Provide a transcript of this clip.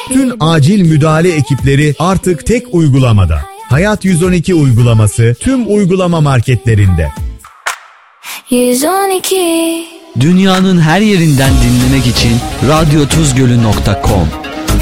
Tüm acil müdahale ekipleri artık tek uygulamada. Hayat 112 uygulaması tüm uygulama marketlerinde. 112. Dünyanın her yerinden dinlemek için radyotuzgölü.com